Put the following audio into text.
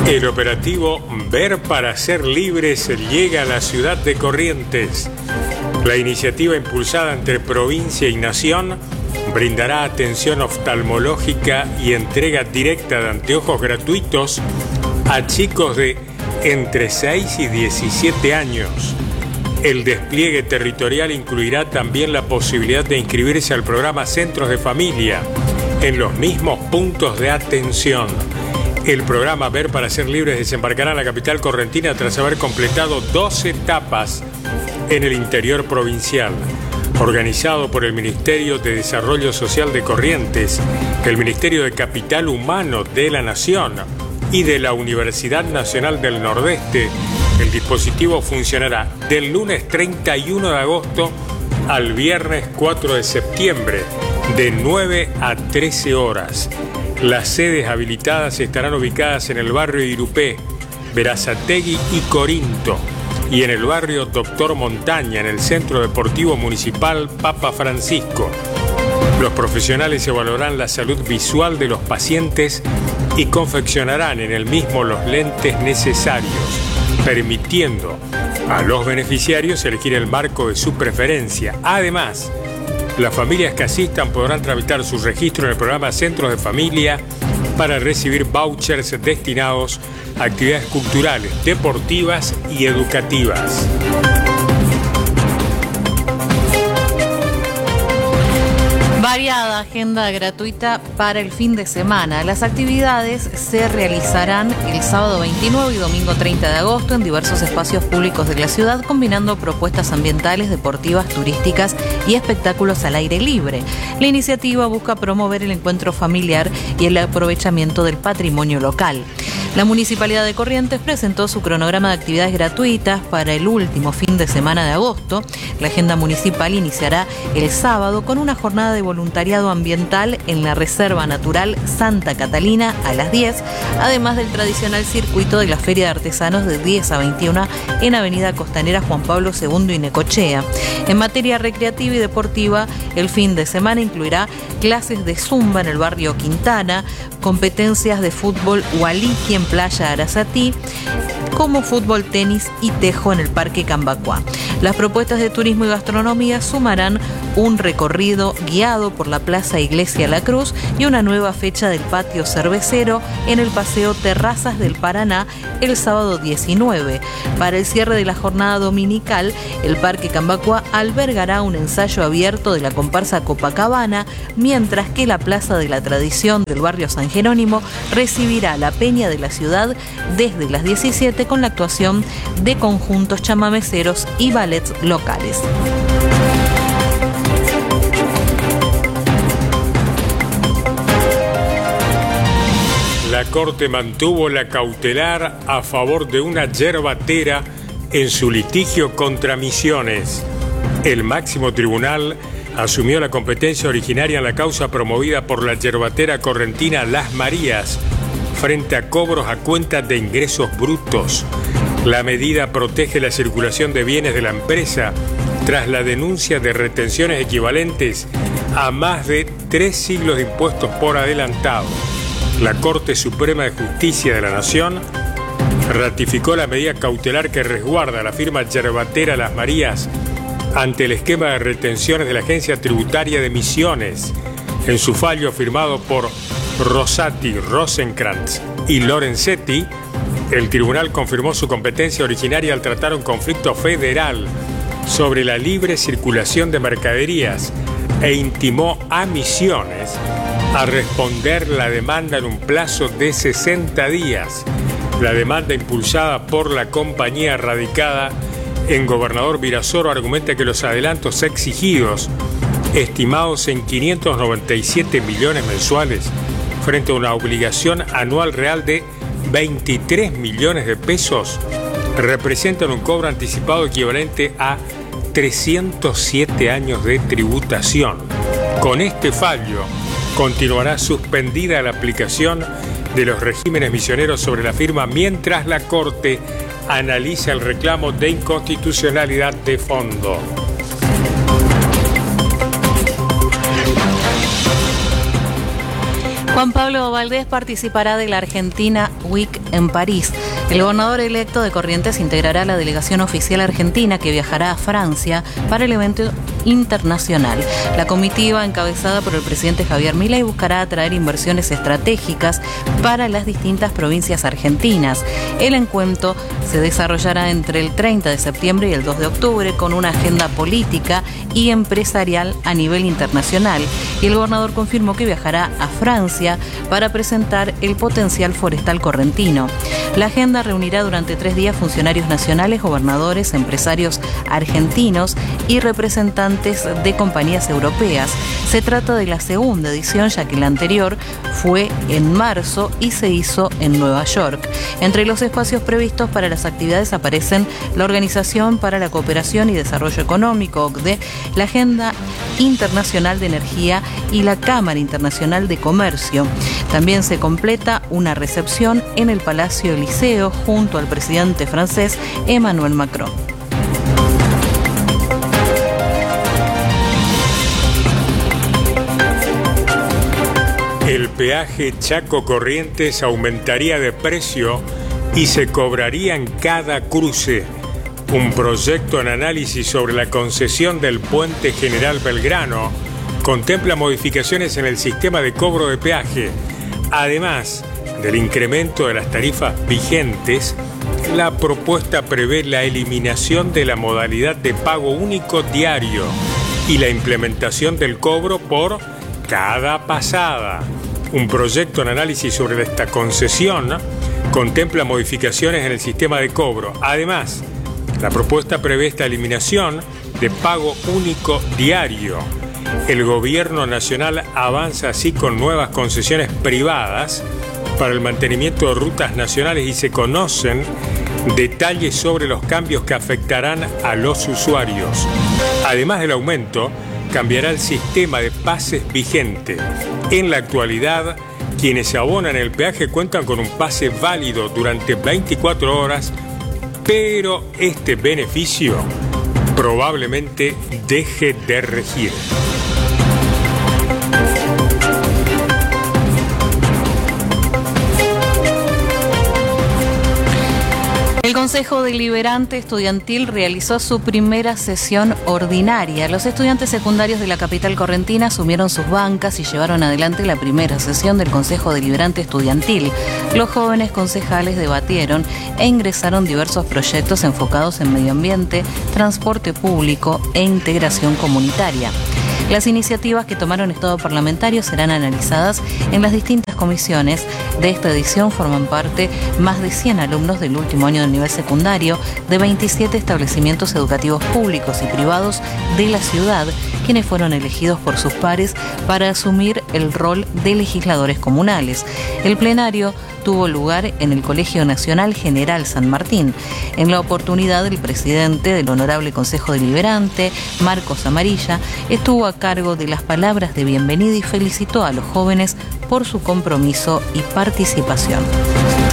El operativo Ver para Ser Libres llega a la ciudad de Corrientes. La iniciativa impulsada entre provincia y nación brindará atención oftalmológica y entrega directa de anteojos gratuitos a chicos de entre 6 y 17 años. El despliegue territorial incluirá también la posibilidad de inscribirse al programa Centros de Familia en los mismos puntos de atención. El programa Ver para Ser Libres desembarcará en la capital correntina tras haber completado 2 etapas en el interior provincial. Organizado por el Ministerio de Desarrollo Social de Corrientes, el Ministerio de Capital Humano de la Nación y de la Universidad Nacional del Nordeste, el dispositivo funcionará del lunes 31 de agosto al viernes 4 de septiembre, de 9 a 13 horas. Las sedes habilitadas estarán ubicadas en el barrio Irupé, Berazategui y Corinto, y en el barrio Doctor Montaña, en el Centro Deportivo Municipal Papa Francisco. Los profesionales evaluarán la salud visual de los pacientes y confeccionarán en el mismo los lentes necesarios, permitiendo a los beneficiarios elegir el marco de su preferencia. Además, las familias que asistan podrán tramitar su registro en el programa Centros de Familia para recibir vouchers destinados a actividades culturales, deportivas y educativas. Variada agenda gratuita para el fin de semana. Las actividades se realizarán el sábado 29 y domingo 30 de agosto en diversos espacios públicos de la ciudad, combinando propuestas ambientales, deportivas, turísticas y espectáculos al aire libre. La iniciativa busca promover el encuentro familiar y el aprovechamiento del patrimonio local. La Municipalidad de Corrientes presentó su cronograma de actividades gratuitas para el último fin de semana de agosto. La agenda municipal iniciará el sábado con una jornada de voluntariado ambiental en la Reserva Natural Santa Catalina a las 10, además del tradicional circuito de la Feria de Artesanos de 10 a 21 en Avenida Costanera Juan Pablo II y Necochea. En materia recreativa y deportiva, el fin de semana incluirá clases de zumba en el barrio Quintana, competencias de fútbol Hualiqui en Playa Arasatí, como fútbol, tenis y tejo en el Parque Cambacuá. Las propuestas de turismo y gastronomía sumarán un recorrido guiado por la Plaza Iglesia La Cruz y una nueva fecha del patio cervecero en el Paseo Terrazas del Paraná el sábado 19. Para el cierre de la jornada dominical, el Parque Cambacuá albergará un ensayo abierto de la comparsa Copacabana, mientras que la Plaza de la Tradición del barrio San Jerónimo recibirá la Peña de la ciudad desde las 17 con la actuación de conjuntos chamameceros y ballets locales. La Corte mantuvo la cautelar a favor de una yerbatera en su litigio contra Misiones. El máximo tribunal asumió la competencia originaria en la causa promovida por la yerbatera correntina Las Marías frente a cobros a cuenta de ingresos brutos. La medida protege la circulación de bienes de la empresa tras la denuncia de retenciones equivalentes a más de 3 siglos de impuestos por adelantado. La Corte Suprema de Justicia de la Nación ratificó la medida cautelar que resguarda a la firma yerbatera Las Marías ante el esquema de retenciones de la Agencia Tributaria de Misiones. En su fallo firmado por Rosati, Rosenkrantz y Lorenzetti, el tribunal confirmó su competencia originaria al tratar un conflicto federal sobre la libre circulación de mercaderías e intimó a Misiones a responder la demanda en un plazo de 60 días. La demanda impulsada por la compañía radicada en Gobernador Virasoro argumenta que los adelantos exigidos, estimados en 597 millones mensuales, frente a una obligación anual real de 23 millones de pesos, representan un cobro anticipado equivalente a 307 años de tributación. Con este fallo, continuará suspendida la aplicación de los regímenes misioneros sobre la firma mientras la Corte analiza el reclamo de inconstitucionalidad de fondo. Juan Pablo Valdés participará de la Argentina Week en París. El gobernador electo de Corrientes integrará la delegación oficial argentina que viajará a Francia para el evento internacional. La comitiva, encabezada por el presidente Javier Milei, buscará atraer inversiones estratégicas para las distintas provincias argentinas. El encuentro se desarrollará entre el 30 de septiembre y el 2 de octubre con una agenda política y empresarial a nivel internacional. Y el gobernador confirmó que viajará a Francia para presentar el potencial forestal correntino. La agenda reunirá durante 3 días funcionarios nacionales, gobernadores, empresarios argentinos y representantes de compañías europeas. Se trata de la segunda edición, ya que la anterior fue en marzo y se hizo en Nueva York. Entre los espacios previstos para las actividades aparecen la Organización para la Cooperación y Desarrollo Económico, OCDE, la Agenda Internacional de Energía y la Cámara Internacional de Comercio. También se completa una recepción en el Palacio Elíseo junto al presidente francés Emmanuel Macron. El peaje Chaco-Corrientes aumentaría de precio y se cobraría en cada cruce. Un proyecto en análisis sobre la concesión del puente General Belgrano contempla modificaciones en el sistema de cobro de peaje. Además del incremento de las tarifas vigentes, la propuesta prevé la eliminación de la modalidad de pago único diario y la implementación del cobro por cada pasada. Un proyecto en análisis sobre esta concesión contempla modificaciones en el sistema de cobro. Además, la propuesta prevé esta eliminación de pago único diario. El gobierno nacional avanza así con nuevas concesiones privadas para el mantenimiento de rutas nacionales y se conocen detalles sobre los cambios que afectarán a los usuarios. Además del aumento, cambiará el sistema de pases vigente. En la actualidad, quienes se abonan el peaje cuentan con un pase válido durante 24 horas, pero este beneficio probablemente deje de regir. El Consejo Deliberante Estudiantil realizó su primera sesión ordinaria. Los estudiantes secundarios de la capital correntina asumieron sus bancas y llevaron adelante la primera sesión del Consejo Deliberante Estudiantil. Los jóvenes concejales debatieron e ingresaron diversos proyectos enfocados en medio ambiente, transporte público e integración comunitaria. Las iniciativas que tomaron estado parlamentario serán analizadas en las distintas comisiones. De esta edición forman parte más de 100 alumnos del último año del nivel secundario de 27 establecimientos educativos públicos y privados de la ciudad, quienes fueron elegidos por sus pares para asumir el rol de legisladores comunales. El plenario tuvo lugar en el Colegio Nacional General San Martín. En la oportunidad, el presidente del Honorable Consejo Deliberante, Marcos Amarilla, estuvo a cargo de las palabras de bienvenida y felicitó a los jóvenes por su compromiso y participación.